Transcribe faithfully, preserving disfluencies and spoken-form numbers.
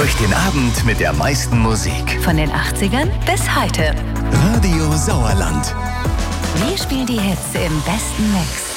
Durch den Abend mit der meisten Musik. Von den achtzigern bis heute. Radio Sauerland. Wir spielen die Hits im besten Mix.